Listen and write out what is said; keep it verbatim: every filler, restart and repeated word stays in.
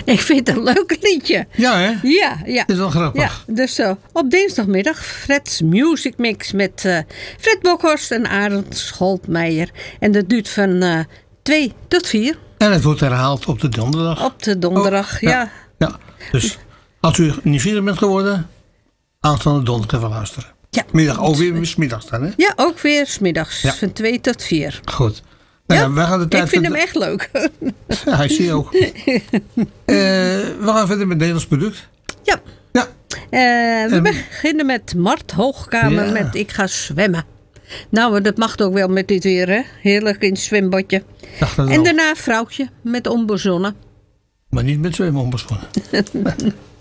Ik vind het een leuk liedje. Ja, hè? Ja, ja. Het is wel grappig. Ja, dus uh, op dinsdagmiddag Fred's Music Mix met uh, Fred Bokhorst en Arend Scholtmeijer. En dat duurt van uh, twee tot vier. En het wordt herhaald op de donderdag. Op de donderdag, oh, ja. ja. Ja, dus als u nieuwsgierig bent geworden, aanstaande donderdag even luisteren. Ja. Middag, ook weer 's middags dan, hè? Ja, ook weer 's middags. Ja. Van twee tot vier. Goed. Nou ja, ja, wij gaan de tijd ik vind verder... hem echt leuk. Ja, hij zie je ook. uh, we gaan verder met het Nederlands product. Ja. ja. Uh, we en... beginnen met Mart Hoogkamer ja. met Ik ga zwemmen. Nou, dat mag ook wel met dit weer, hè? Heerlijk in het zwembadje. En al. daarna Vrouwtje met Onbezonnen. Maar niet met zwemmen onbezonnen.